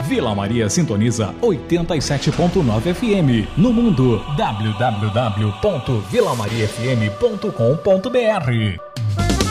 Vila Maria sintoniza 87.9 FM. No mundo, www.vilamariafm.com.br.